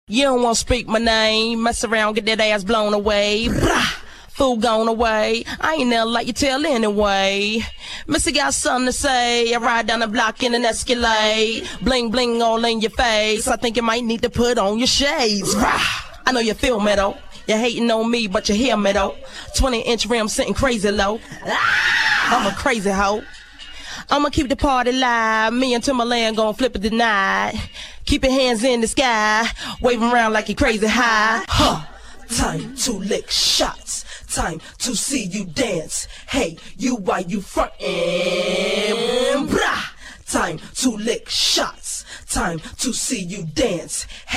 You don't want to speak my name, mess around, get that ass blown away. Brah, fool gone away. I ain't never like you tell anyway. Missy got something to say. I ride down the block in an Escalade. Bling bling all in your face. I think you might need to put on your shades. Brah, I know you feel me though. You're hating on me, but you hear me though. 20-inch rim sitting crazy low. I'm a crazy hoe. I'ma keep the party live. Me and Timberland gon' flip it tonight. Keep your hands in the sky, waving around like you crazy high. Huh. Time to lick shots. Time to see you dance. Hey, you why you frontin'? Brah. Time to lick shots. Time to see you dance.